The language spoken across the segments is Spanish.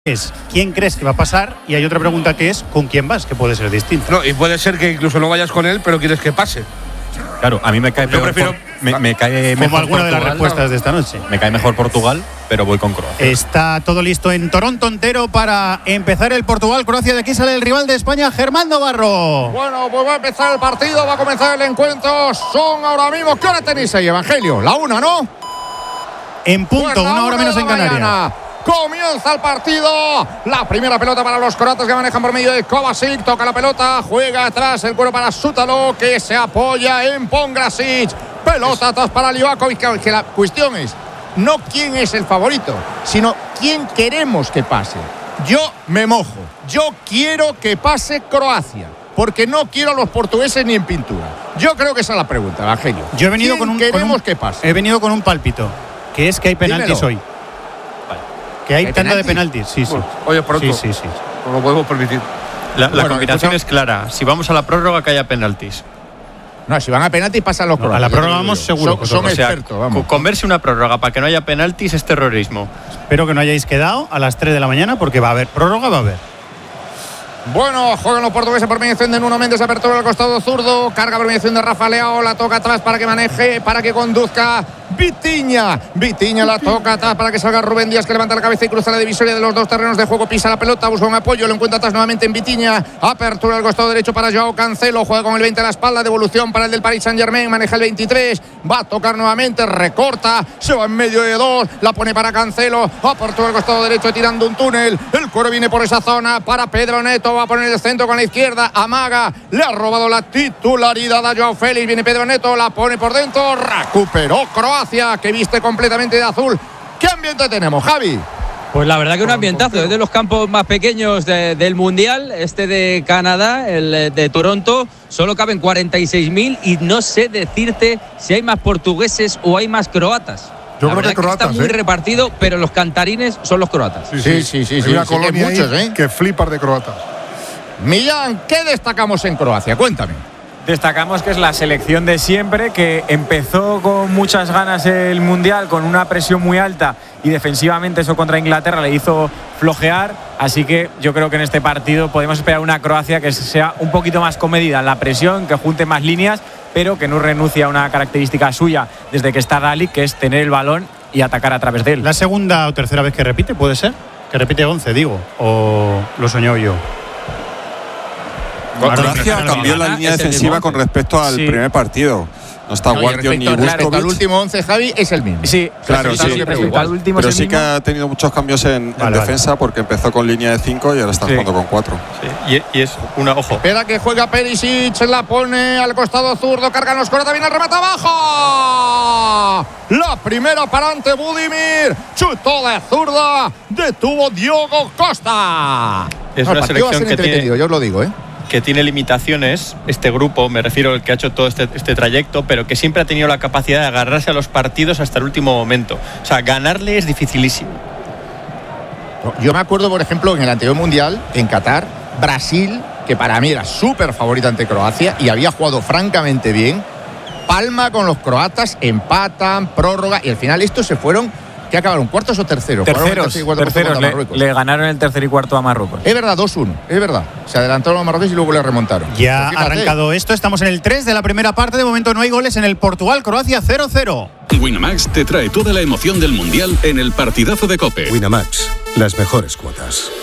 es ¿quién crees que va a pasar? Y hay otra pregunta que es ¿con quién vas? Que puede ser distinta. No, y puede ser que incluso no vayas con él, pero quieres que pase. Claro, a mí me cae peor. Me cae mejor como alguna Portugal, de las respuestas de esta noche. Me cae mejor Portugal, pero voy con Croacia. Está todo listo en Toronto entero para empezar el Portugal-Croacia. De aquí sale el rival de España, Germán Navarro. Bueno, pues va a empezar el partido, va a comenzar el encuentro. Son ahora mismo, ¿qué hora tenéis ahí, Evangelio? La 1, ¿no? En punto, pues una hora menos en Canarias. Comienza el partido. La primera pelota para los croatas que manejan por medio de Kovacic. Toca la pelota, juega atrás el cuero para Sútalo, que se apoya en Pongrasic. Pelota atrás para Livakovic. Que la cuestión es no quién es el favorito, sino quién queremos que pase. Yo me mojo. Yo quiero que pase Croacia, porque no quiero a los portugueses ni en pintura. Yo creo que esa es la pregunta, Evangelio. Yo he venido que pase. He venido con un pálpito, que es que hay penaltis. Dímelo. Hoy. Que hay tanda de penaltis, sí. Bueno, oye, pronto. Sí. No lo podemos permitir. La combinación es clara. Si vamos a la prórroga, que haya penaltis. No, si van a penaltis pasan los croatas. A la prórroga vamos seguro. Son expertos, vamos. Con verse una prórroga para que no haya penaltis es terrorismo. Espero que no hayáis quedado a las 3 de la mañana porque va a haber prórroga, va a haber. Bueno, juegan los portugueses por mediación de Nuno Méndez, apertura al costado zurdo, carga por mediación de Rafa Leao, la toca atrás para que maneje, para que conduzca Vitinha la toca atrás para que salga Rubén Díaz, que levanta la cabeza y cruza la divisoria de los dos terrenos de juego, pisa la pelota, busca un apoyo, lo encuentra atrás nuevamente en Vitinha, apertura al costado derecho para Joao Cancelo, juega con el 20 a la espalda, devolución para el del Paris Saint-Germain, maneja el 23, va a tocar nuevamente, recorta, se va en medio de dos, la pone para Cancelo, apertura al costado derecho tirando un túnel, el cuero viene por esa zona para Pedro Neto, va a poner el centro con la izquierda, amaga, le ha robado la titularidad a Joao Félix, viene Pedro Neto, la pone por dentro, recuperó Croacia, que viste completamente de azul. ¿Qué ambiente tenemos, Javi? Pues la verdad que un ambientazo, es de los campos más pequeños del Mundial, este de Canadá, el de Toronto, solo caben 46.000 y no sé decirte si hay más portugueses o hay más croatas. Yo creo que croatas, está muy repartido, pero los cantarines son los croatas. Sí. Hay una colonia hay muchos, que flipas de croatas. Millán, ¿qué destacamos en Croacia? Cuéntame. Destacamos que es la selección de siempre, que empezó con muchas ganas el Mundial, con una presión muy alta y defensivamente eso contra Inglaterra le hizo flojear, así que yo creo que en este partido podemos esperar una Croacia que sea un poquito más comedida en la presión, que junte más líneas, pero que no renuncie a una característica suya desde que está Dalic, que es tener el balón y atacar a través de él. ¿La segunda o tercera vez que repite, puede ser? Que repite 11, digo, o lo soñó yo. Croacia cambió la línea defensiva con respecto al primer partido. No está Guardiol ni Vuskovic. El último 11, Javi, es el mismo. Sí, claro, sí. Pero sí que ha tenido muchos cambios en defensa porque empezó con línea de 5 y ahora está jugando con 4. Sí. Y es una, ojo. Espera que juega Perisic, la pone al costado zurdo, cargan los croatas, viene el remate abajo. La primera para ante Budimir, chutó de zurda, detuvo Diogo Costa. Es una selección que tiene, yo os lo digo, que tiene limitaciones, este grupo, me refiero al que ha hecho todo este trayecto, pero que siempre ha tenido la capacidad de agarrarse a los partidos hasta el último momento. O sea, ganarle es dificilísimo. Yo me acuerdo, por ejemplo, en el anterior Mundial, en Qatar, Brasil, que para mí era súper favorita ante Croacia y había jugado francamente bien, palma con los croatas, empatan, prórroga, y al final estos se fueron. ¿Qué acabaron? ¿Cuartos o terceros? Terceros. Le ganaron el tercer y cuarto a Marruecos. Es verdad, 2-1, es verdad. Se adelantaron los marroquíes y luego le remontaron. Ya ha arrancado esto, estamos en el 3 de la primera parte. De momento no hay goles en el Portugal-Croacia 0-0. Winamax te trae toda la emoción del Mundial en el partidazo de COPE. Winamax, las mejores cuotas.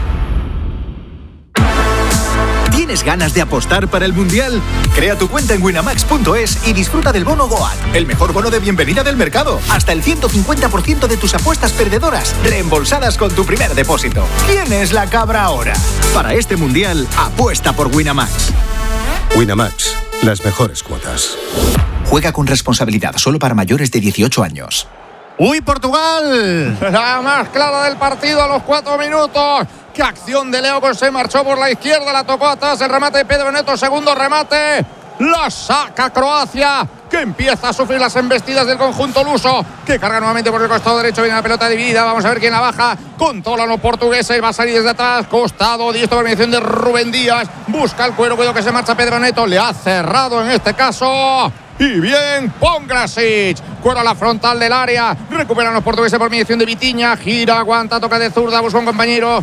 ¿Tienes ganas de apostar para el Mundial? Crea tu cuenta en winamax.es y disfruta del bono Goat, el mejor bono de bienvenida del mercado. Hasta el 150% de tus apuestas perdedoras reembolsadas con tu primer depósito. ¿Quién es la cabra ahora? Para este Mundial, apuesta por Winamax. Winamax, las mejores cuotas. Juega con responsabilidad, solo para mayores de 18 años. ¡Uy, Portugal! La más clara del partido a los 4 minutos. ¡Qué acción de Leo, que se marchó por la izquierda! La tocó atrás, el remate de Pedro Neto, segundo remate. La saca Croacia, que empieza a sufrir las embestidas del conjunto luso, que carga nuevamente por el costado derecho, viene la pelota dividida, vamos a ver quién la baja, controlan los portugueses, va a salir desde atrás, costado, diestro por mediación de Rubén Díaz, busca el cuero que se marcha Pedro Neto, le ha cerrado en este caso, y bien. Pongrasic. Cuero a la frontal del área. Recuperan los portugueses por mediación de Vitinha. Gira, aguanta, toca de zurda, busca un compañero.